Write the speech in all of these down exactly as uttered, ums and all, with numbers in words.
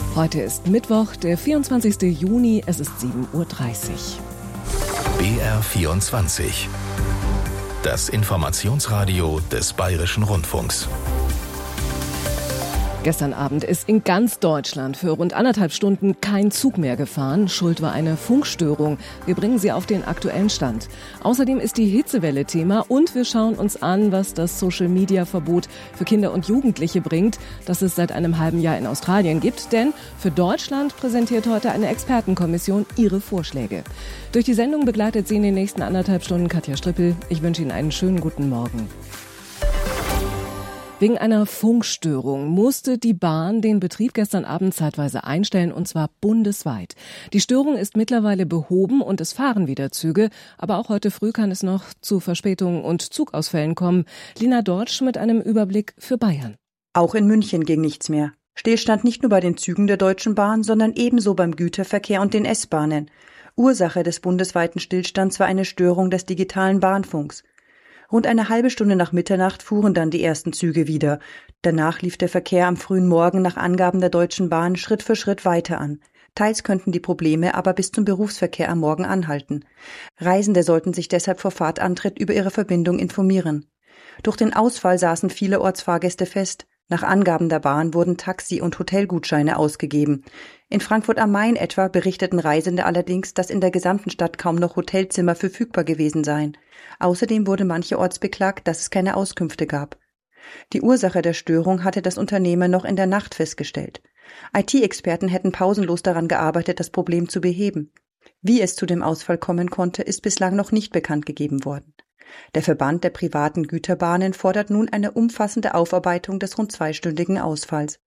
Heute ist Mittwoch, der vierundzwanzigsten Juni, es ist sieben Uhr dreißig. B R vierundzwanzig. Das Informationsradio des Bayerischen Rundfunks. Gestern Abend ist in ganz Deutschland für rund anderthalb Stunden kein Zug mehr gefahren. Schuld war eine Funkstörung. Wir bringen Sie auf den aktuellen Stand. Außerdem ist die Hitzewelle Thema und wir schauen uns an, was das Social-Media-Verbot für Kinder und Jugendliche bringt, das es seit einem halben Jahr in Australien gibt. Denn für Deutschland präsentiert heute eine Expertenkommission ihre Vorschläge. Durch die Sendung begleitet Sie in den nächsten anderthalb Stunden Katja Strippel. Ich wünsche Ihnen einen schönen guten Morgen. Wegen einer Funkstörung musste die Bahn den Betrieb gestern Abend zeitweise einstellen, und zwar bundesweit. Die Störung ist mittlerweile behoben und es fahren wieder Züge, aber auch heute früh kann es noch zu Verspätungen und Zugausfällen kommen. Lina Dortsch mit einem Überblick für Bayern. Auch in München ging nichts mehr. Stillstand nicht nur bei den Zügen der Deutschen Bahn, sondern ebenso beim Güterverkehr und den S-Bahnen. Ursache des bundesweiten Stillstands war eine Störung des digitalen Bahnfunks. Rund eine halbe Stunde nach Mitternacht fuhren dann die ersten Züge wieder. Danach lief der Verkehr am frühen Morgen nach Angaben der Deutschen Bahn Schritt für Schritt weiter an. Teils könnten die Probleme aber bis zum Berufsverkehr am Morgen anhalten. Reisende sollten sich deshalb vor Fahrtantritt über ihre Verbindung informieren. Durch den Ausfall saßen viele Ortsfahrgäste fest. Nach Angaben der Bahn wurden Taxi- und Hotelgutscheine ausgegeben. In Frankfurt am Main etwa berichteten Reisende allerdings, dass in der gesamten Stadt kaum noch Hotelzimmer verfügbar gewesen seien. Außerdem wurde mancherorts beklagt, dass es keine Auskünfte gab. Die Ursache der Störung hatte das Unternehmen noch in der Nacht festgestellt. I T-Experten hätten pausenlos daran gearbeitet, das Problem zu beheben. Wie es zu dem Ausfall kommen konnte, ist bislang noch nicht bekannt gegeben worden. Der Verband der privaten Güterbahnen fordert nun eine umfassende Aufarbeitung des rund zweistündigen Ausfalls.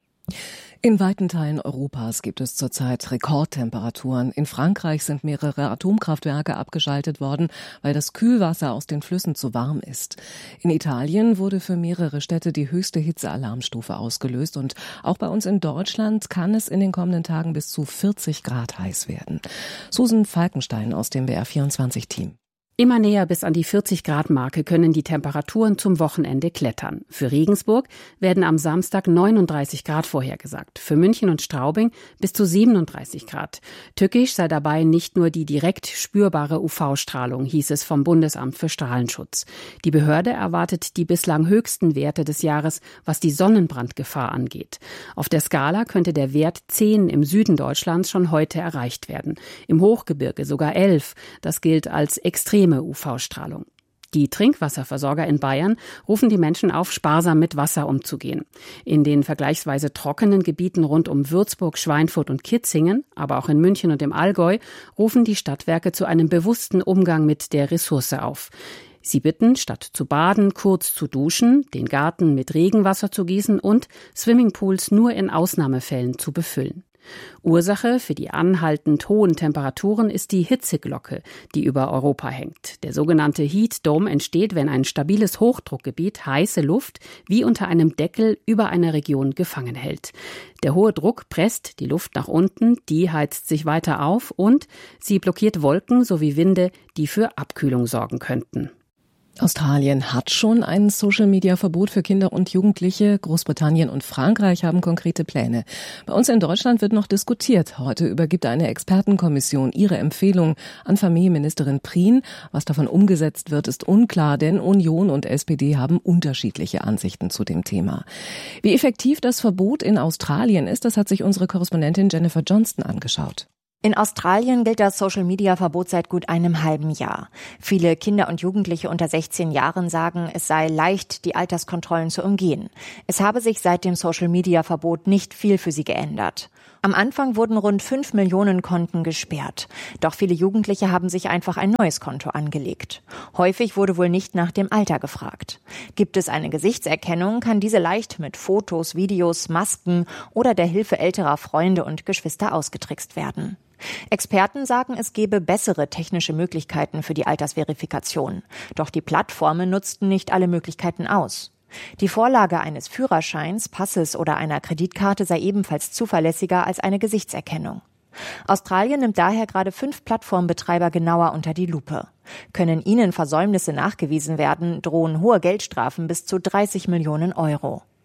In weiten Teilen Europas gibt es zurzeit Rekordtemperaturen. In Frankreich sind mehrere Atomkraftwerke abgeschaltet worden, weil das Kühlwasser aus den Flüssen zu warm ist. In Italien wurde für mehrere Städte die höchste Hitzealarmstufe ausgelöst und auch bei uns in Deutschland kann es in den kommenden Tagen bis zu vierzig Grad heiß werden. Susan Falkenstein aus dem B R vierundzwanzig-Team. Immer näher bis an die vierzig-Grad-Marke können die Temperaturen zum Wochenende klettern. Für Regensburg werden am Samstag neununddreißig Grad vorhergesagt, für München und Straubing bis zu siebenunddreißig Grad. Tückisch sei dabei nicht nur die direkt spürbare U V-Strahlung, hieß es vom Bundesamt für Strahlenschutz. Die Behörde erwartet die bislang höchsten Werte des Jahres, was die Sonnenbrandgefahr angeht. Auf der Skala könnte der Wert zehn im Süden Deutschlands schon heute erreicht werden. Im Hochgebirge sogar elf. Das gilt als extrem U V-Strahlung. Die Trinkwasserversorger in Bayern rufen die Menschen auf, sparsam mit Wasser umzugehen. In den vergleichsweise trockenen Gebieten rund um Würzburg, Schweinfurt und Kitzingen, aber auch in München und im Allgäu, rufen die Stadtwerke zu einem bewussten Umgang mit der Ressource auf. Sie bitten, statt zu baden, kurz zu duschen, den Garten mit Regenwasser zu gießen und Swimmingpools nur in Ausnahmefällen zu befüllen. Ursache für die anhaltend hohen Temperaturen ist die Hitzeglocke, die über Europa hängt. Der sogenannte Heat Dome entsteht, wenn ein stabiles Hochdruckgebiet heiße Luft wie unter einem Deckel über einer Region gefangen hält. Der hohe Druck presst die Luft nach unten, die heizt sich weiter auf und sie blockiert Wolken sowie Winde, die für Abkühlung sorgen könnten. Australien hat schon ein Social-Media-Verbot für Kinder und Jugendliche. Großbritannien und Frankreich haben konkrete Pläne. Bei uns in Deutschland wird noch diskutiert. Heute übergibt eine Expertenkommission ihre Empfehlung an Familienministerin Prien. Was davon umgesetzt wird, ist unklar, denn Union und S P D haben unterschiedliche Ansichten zu dem Thema. Wie effektiv das Verbot in Australien ist, das hat sich unsere Korrespondentin Jennifer Johnston angeschaut. In Australien gilt das Social-Media-Verbot seit gut einem halben Jahr. Viele Kinder und Jugendliche unter sechzehn Jahren sagen, es sei leicht, die Alterskontrollen zu umgehen. Es habe sich seit dem Social-Media-Verbot nicht viel für sie geändert. Am Anfang wurden rund fünf Millionen Konten gesperrt. Doch viele Jugendliche haben sich einfach ein neues Konto angelegt. Häufig wurde wohl nicht nach dem Alter gefragt. Gibt es eine Gesichtserkennung, kann diese leicht mit Fotos, Videos, Masken oder der Hilfe älterer Freunde und Geschwister ausgetrickst werden. Experten sagen, es gebe bessere technische Möglichkeiten für die Altersverifikation. Doch die Plattformen nutzten nicht alle Möglichkeiten aus. Die Vorlage eines Führerscheins, Passes oder einer Kreditkarte sei ebenfalls zuverlässiger als eine Gesichtserkennung. Australien nimmt daher gerade fünf Plattformbetreiber genauer unter die Lupe. Können ihnen Versäumnisse nachgewiesen werden, drohen hohe Geldstrafen bis zu dreißig Millionen Euro.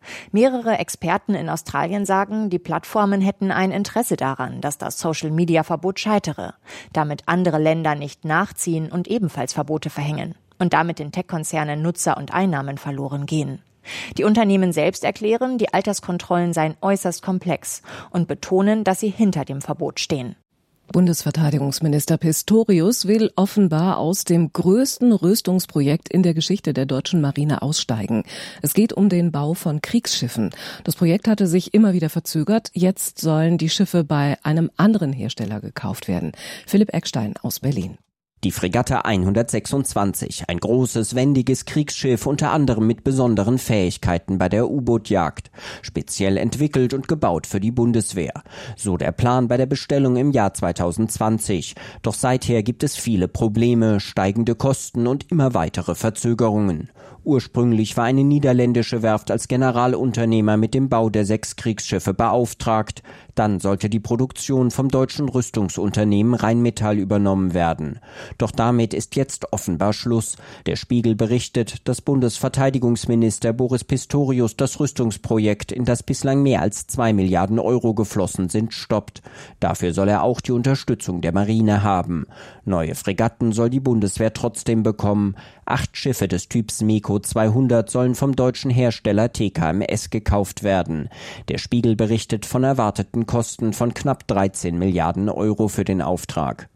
Mehrere Experten in Australien sagen, die Plattformen hätten ein Interesse daran, dass das Social-Media-Verbot scheitere, damit andere Länder nicht nachziehen und ebenfalls Verbote verhängen und damit den Tech-Konzernen Nutzer und Einnahmen verloren gehen. Die Unternehmen selbst erklären, die Alterskontrollen seien äußerst komplex und betonen, dass sie hinter dem Verbot stehen. Bundesverteidigungsminister Pistorius will offenbar aus dem größten Rüstungsprojekt in der Geschichte der deutschen Marine aussteigen. Es geht um den Bau von Kriegsschiffen. Das Projekt hatte sich immer wieder verzögert. Jetzt sollen die Schiffe bei einem anderen Hersteller gekauft werden. Philipp Eckstein aus Berlin. Die Fregatte hundertsechsundzwanzig, ein großes, wendiges Kriegsschiff, unter anderem mit besonderen Fähigkeiten bei der U-Boot-Jagd. Speziell entwickelt und gebaut für die Bundeswehr. So der Plan bei der Bestellung im Jahr zweitausendzwanzig. Doch seither gibt es viele Probleme, steigende Kosten und immer weitere Verzögerungen. Ursprünglich war eine niederländische Werft als Generalunternehmer mit dem Bau der sechs Kriegsschiffe beauftragt. Dann sollte die Produktion vom deutschen Rüstungsunternehmen Rheinmetall übernommen werden. Doch damit ist jetzt offenbar Schluss. Der Spiegel berichtet, dass Bundesverteidigungsminister Boris Pistorius das Rüstungsprojekt, in das bislang mehr als zwei Milliarden Euro geflossen sind, stoppt. Dafür soll er auch die Unterstützung der Marine haben. Neue Fregatten soll die Bundeswehr trotzdem bekommen. Acht Schiffe des Typs MEKO zweihundert sollen vom deutschen Hersteller T K M S gekauft werden. Der Spiegel berichtet von erwarteten Kosten von knapp dreizehn Milliarden Euro für den Auftrag.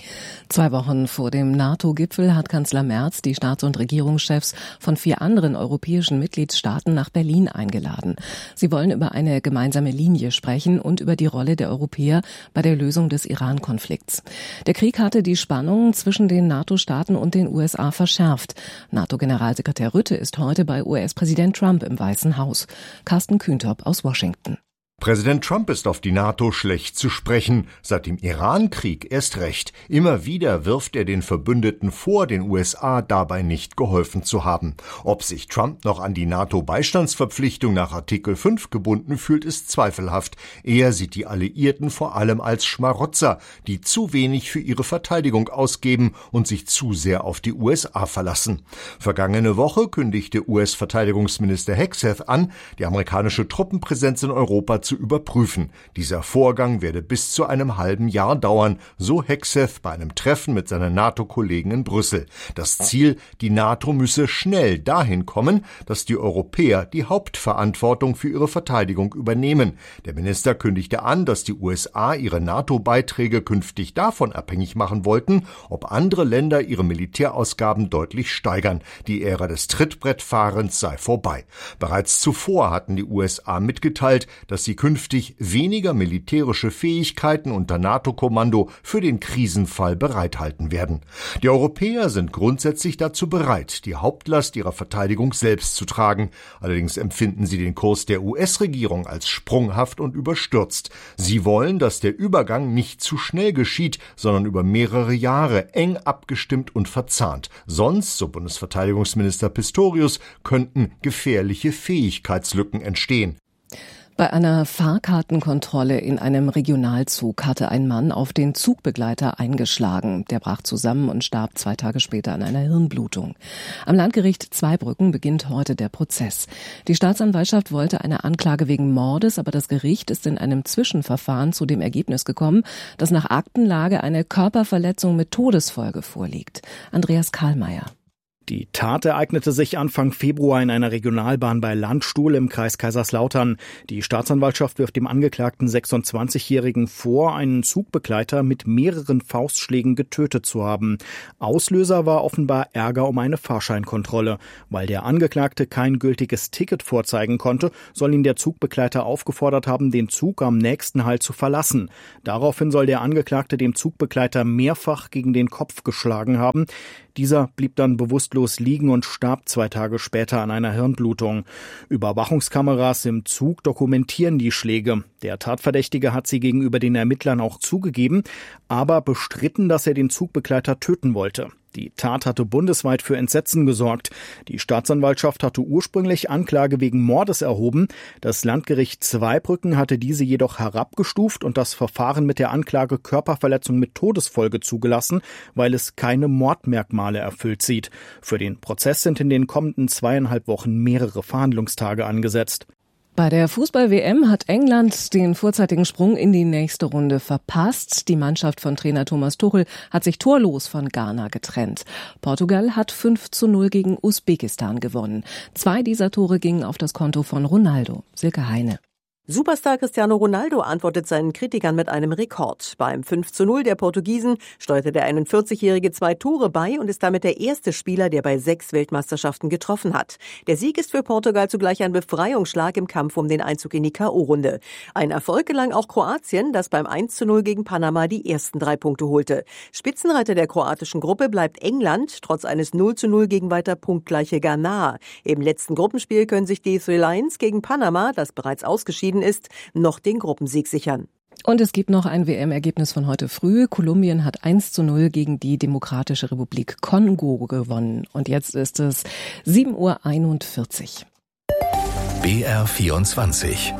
Zwei Wochen vor dem NATO-Gipfel hat Kanzler Merz die Staats- und Regierungschefs von vier anderen europäischen Mitgliedstaaten nach Berlin eingeladen. Sie wollen über eine gemeinsame Linie sprechen und über die Rolle der Europäer bei der Lösung des Iran-Konflikts. Der Krieg hatte die Spannungen zwischen den NATO-Staaten und den U S A verschärft. NATO-Generalsekretär Rutte ist heute bei U S-Präsident Trump im Weißen Haus. Carsten Kühntop aus Washington. Präsident Trump ist auf die NATO schlecht zu sprechen. Seit dem Iran-Krieg erst recht. Immer wieder wirft er den Verbündeten vor, den U S A dabei nicht geholfen zu haben. Ob sich Trump noch an die NATO-Beistandsverpflichtung nach Artikel fünf gebunden fühlt, ist zweifelhaft. Er sieht die Alliierten vor allem als Schmarotzer, die zu wenig für ihre Verteidigung ausgeben und sich zu sehr auf die U S A verlassen. Vergangene Woche kündigte U S-Verteidigungsminister Hegseth an, die amerikanische Truppenpräsenz in Europa zu überprüfen. Dieser Vorgang werde bis zu einem halben Jahr dauern, so Hegseth bei einem Treffen mit seinen NATO-Kollegen in Brüssel. Das Ziel, die NATO müsse schnell dahin kommen, dass die Europäer die Hauptverantwortung für ihre Verteidigung übernehmen. Der Minister kündigte an, dass die U S A ihre NATO-Beiträge künftig davon abhängig machen wollten, ob andere Länder ihre Militärausgaben deutlich steigern. Die Ära des Trittbrettfahrens sei vorbei. Bereits zuvor hatten die U S A mitgeteilt, dass sie künftig weniger militärische Fähigkeiten unter NATO-Kommando für den Krisenfall bereithalten werden. Die Europäer sind grundsätzlich dazu bereit, die Hauptlast ihrer Verteidigung selbst zu tragen. Allerdings empfinden sie den Kurs der U S-Regierung als sprunghaft und überstürzt. Sie wollen, dass der Übergang nicht zu schnell geschieht, sondern über mehrere Jahre eng abgestimmt und verzahnt. Sonst, so Bundesverteidigungsminister Pistorius, könnten gefährliche Fähigkeitslücken entstehen. Bei einer Fahrkartenkontrolle in einem Regionalzug hatte ein Mann auf den Zugbegleiter eingeschlagen. Der brach zusammen und starb zwei Tage später an einer Hirnblutung. Am Landgericht Zweibrücken beginnt heute der Prozess. Die Staatsanwaltschaft wollte eine Anklage wegen Mordes, aber das Gericht ist in einem Zwischenverfahren zu dem Ergebnis gekommen, dass nach Aktenlage eine Körperverletzung mit Todesfolge vorliegt. Andreas Karlmeier. Die Tat ereignete sich Anfang Februar in einer Regionalbahn bei Landstuhl im Kreis Kaiserslautern. Die Staatsanwaltschaft wirft dem angeklagten sechsundzwanzigjährigen vor, einen Zugbegleiter mit mehreren Faustschlägen getötet zu haben. Auslöser war offenbar Ärger um eine Fahrscheinkontrolle. Weil der Angeklagte kein gültiges Ticket vorzeigen konnte, soll ihn der Zugbegleiter aufgefordert haben, den Zug am nächsten Halt zu verlassen. Daraufhin soll der Angeklagte dem Zugbegleiter mehrfach gegen den Kopf geschlagen haben. Dieser blieb dann bewusstlos liegen und starb zwei Tage später an einer Hirnblutung. Überwachungskameras im Zug dokumentieren die Schläge. Der Tatverdächtige hat sie gegenüber den Ermittlern auch zugegeben, aber bestritten, dass er den Zugbegleiter töten wollte. Die Tat hatte bundesweit für Entsetzen gesorgt. Die Staatsanwaltschaft hatte ursprünglich Anklage wegen Mordes erhoben. Das Landgericht Zweibrücken hatte diese jedoch herabgestuft und das Verfahren mit der Anklage Körperverletzung mit Todesfolge zugelassen, weil es keine Mordmerkmale erfüllt sieht. Für den Prozess sind in den kommenden zweieinhalb Wochen mehrere Verhandlungstage angesetzt. Bei der Fußball-W M hat England den vorzeitigen Sprung in die nächste Runde verpasst. Die Mannschaft von Trainer Thomas Tuchel hat sich torlos von Ghana getrennt. Portugal hat fünf zu null gegen Usbekistan gewonnen. Zwei dieser Tore gingen auf das Konto von Ronaldo. Silke Heine. Superstar Cristiano Ronaldo antwortet seinen Kritikern mit einem Rekord. Beim fünf zu null der Portugiesen steuerte der einundvierzigjährige zwei Tore bei und ist damit der erste Spieler, der bei sechs Weltmeisterschaften getroffen hat. Der Sieg ist für Portugal zugleich ein Befreiungsschlag im Kampf um den Einzug in die K O-Runde. Ein Erfolg gelang auch Kroatien, das beim eins zu null gegen Panama die ersten drei Punkte holte. Spitzenreiter der kroatischen Gruppe bleibt England, trotz eines null zu null gegen weiter punktgleiche Ghana. Im letzten Gruppenspiel können sich die Three Lions gegen Panama, das bereits ausgeschieden ist, noch den Gruppensieg sichern. Und es gibt noch ein W M-Ergebnis von heute früh. Kolumbien hat eins zu null gegen die Demokratische Republik Kongo gewonnen. Und jetzt ist es sieben Uhr einundvierzig. B R vierundzwanzig.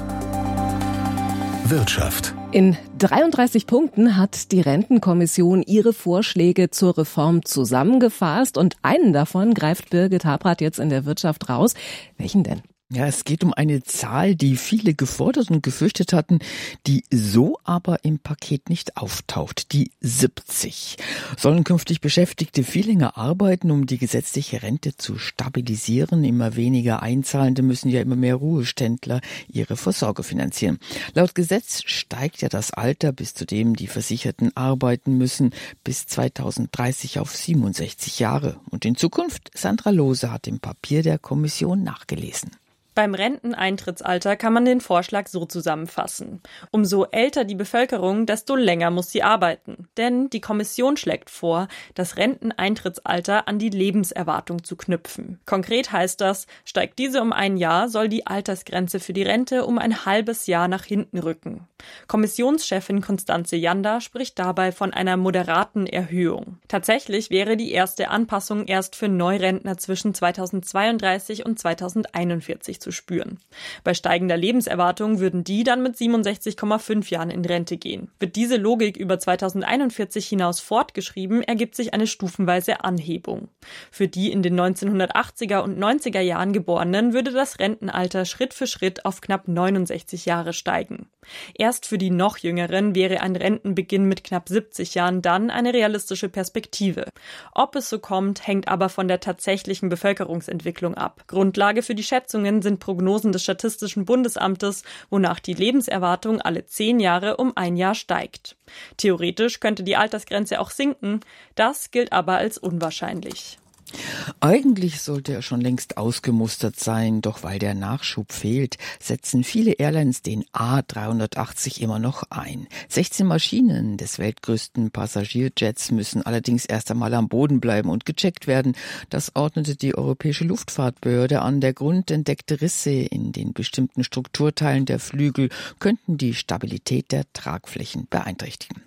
Wirtschaft. In dreiunddreißig Punkten hat die Rentenkommission ihre Vorschläge zur Reform zusammengefasst. Und einen davon greift Birgit Habrath jetzt in der Wirtschaft raus. Welchen denn? Ja, es geht um eine Zahl, die viele gefordert und gefürchtet hatten, die so aber im Paket nicht auftaucht. Die siebzig. Sollen künftig Beschäftigte viel länger arbeiten, um die gesetzliche Rente zu stabilisieren? Immer weniger Einzahlende müssen ja immer mehr Ruheständler ihre Vorsorge finanzieren. Laut Gesetz steigt ja das Alter, bis zu dem die Versicherten arbeiten müssen, bis zweitausenddreißig auf siebenundsechzig Jahre. Und in Zukunft? Sandra Lohse hat im Papier der Kommission nachgelesen. Beim Renteneintrittsalter kann man den Vorschlag so zusammenfassen. Umso älter die Bevölkerung, desto länger muss sie arbeiten. Denn die Kommission schlägt vor, das Renteneintrittsalter an die Lebenserwartung zu knüpfen. Konkret heißt das, steigt diese um ein Jahr, soll die Altersgrenze für die Rente um ein halbes Jahr nach hinten rücken. Kommissionschefin Constanze Janda spricht dabei von einer moderaten Erhöhung. Tatsächlich wäre die erste Anpassung erst für Neurentner zwischen zweitausendzweiunddreißig und zweitausendeinundvierzig zu spüren. Bei steigender Lebenserwartung würden die dann mit siebenundsechzig Komma fünf Jahren in Rente gehen. Wird diese Logik über zweitausendeinundvierzig hinaus fortgeschrieben, ergibt sich eine stufenweise Anhebung. Für die in den neunzehnhundertachtziger und neunziger Jahren Geborenen würde das Rentenalter Schritt für Schritt auf knapp neunundsechzig Jahre steigen. Erst für die noch Jüngeren wäre ein Rentenbeginn mit knapp siebzig Jahren dann eine realistische Perspektive. Ob es so kommt, hängt aber von der tatsächlichen Bevölkerungsentwicklung ab. Grundlage für die Schätzungen sind Prognosen des Statistischen Bundesamtes, wonach die Lebenserwartung alle zehn Jahre um ein Jahr steigt. Theoretisch könnte die Altersgrenze auch sinken, das gilt aber als unwahrscheinlich. Eigentlich sollte er schon längst ausgemustert sein, doch weil der Nachschub fehlt, setzen viele Airlines den A dreihundertachtzig immer noch ein. sechzehn Maschinen des weltgrößten Passagierjets müssen allerdings erst einmal am Boden bleiben und gecheckt werden. Das ordnete die Europäische Luftfahrtbehörde an. Der Grund: entdeckte Risse in den bestimmten Strukturteilen der Flügel könnten die Stabilität der Tragflächen beeinträchtigen.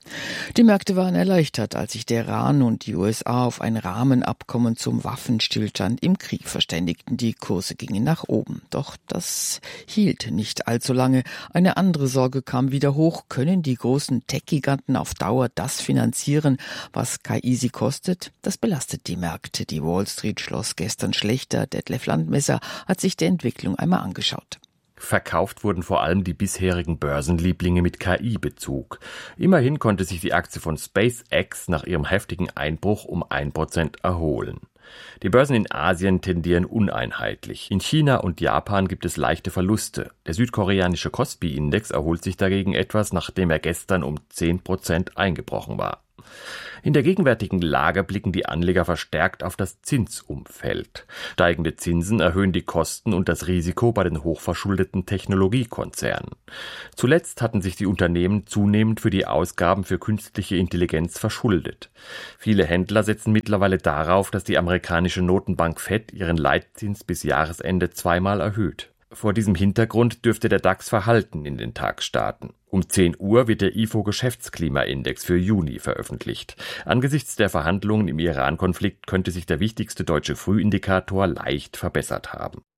Die Märkte waren erleichtert, als sich der Iran und die U S A auf ein Rahmenabkommen zum Waffenstillstand im Krieg verständigten. Die Kurse gingen nach oben. Doch das hielt nicht allzu lange. Eine andere Sorge kam wieder hoch. Können die großen Tech-Giganten auf Dauer das finanzieren, was K I sie kostet? Das belastet die Märkte. Die Wall Street schloss gestern schlechter. Detlef Landmesser hat sich der Entwicklung einmal angeschaut. Verkauft wurden vor allem die bisherigen Börsenlieblinge mit K I-Bezug. Immerhin konnte sich die Aktie von SpaceX nach ihrem heftigen Einbruch um ein Prozent erholen. Die Börsen in Asien tendieren uneinheitlich. In China und Japan gibt es leichte Verluste. Der südkoreanische Kospi-Index erholt sich dagegen etwas, nachdem er gestern um zehn Prozent eingebrochen war. In der gegenwärtigen Lage blicken die Anleger verstärkt auf das Zinsumfeld. Steigende Zinsen erhöhen die Kosten und das Risiko bei den hochverschuldeten Technologiekonzernen. Zuletzt hatten sich die Unternehmen zunehmend für die Ausgaben für künstliche Intelligenz verschuldet. Viele Händler setzen mittlerweile darauf, dass die amerikanische Notenbank Fed ihren Leitzins bis Jahresende zweimal erhöht. Vor diesem Hintergrund dürfte der DAX verhalten in den Tag starten. Um zehn Uhr wird der I F O-Geschäftsklimaindex für Juni veröffentlicht. Angesichts der Verhandlungen im Iran-Konflikt könnte sich der wichtigste deutsche Frühindikator leicht verbessert haben.